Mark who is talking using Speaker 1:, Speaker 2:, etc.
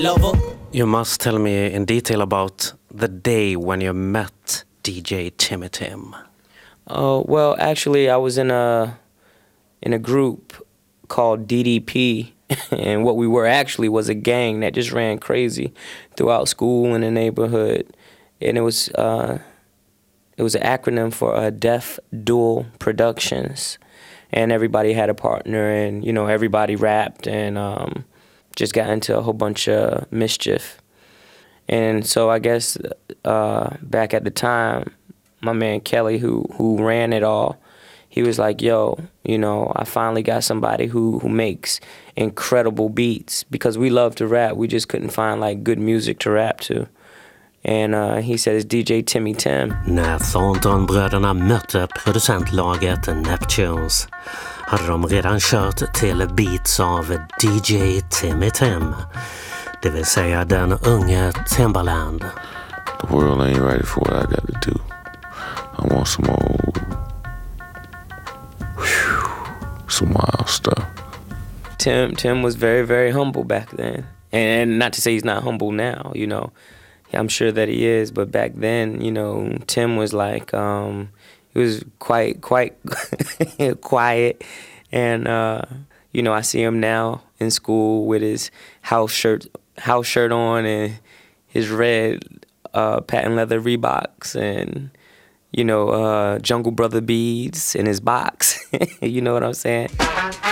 Speaker 1: You must tell me in detail about the day when you met DJ Timmy Tim.
Speaker 2: Oh, well, actually, I was in a group called DDP, and what we were actually was a gang that just ran crazy throughout school and the neighborhood, and it was an acronym for Deaf Dual Productions, and everybody had a partner, and you know everybody rapped and just got into a whole bunch of mischief, and so I guess back at the time, my man Kelly, who ran it all, he was like, yo, you know, I finally got somebody who makes incredible beats, because we love to rap. We just couldn't find like good music to rap to. And he said it's DJ Timmy Tim.
Speaker 1: När Thornton-bröderna mötte producentlaget Neptunes hade de redan kört till beats av DJ Timmy Tim, det vill säga den unge Timbaland.
Speaker 3: The world ain't ready for what I got to do. I want some wild stuff.
Speaker 2: Tim was very, very humble back then. And not to say he's not humble now, you know. I'm sure that he is, but back then, you know, Tim was like, he was quite quiet. And, you know, I see him now in school with his house shirt on and his red patent leather Reeboks and, you know, Jungle Brother beads in his box. You know what I'm saying?